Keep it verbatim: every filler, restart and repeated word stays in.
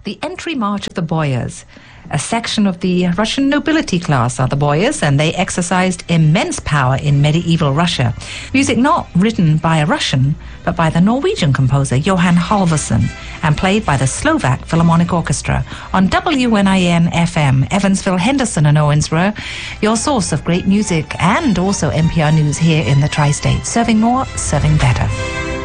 the entry march of the boyars. A section of the Russian nobility class are the boyars, and they exercised immense power in medieval Russia. Music not written by a Russian, but by the Norwegian composer Johan Halvorsen, and played by the Slovak Philharmonic Orchestra on W N I N F M, Evansville, Henderson and Owensboro, your source of great music and also N P R News here in the Tri-State. Serving more, serving better.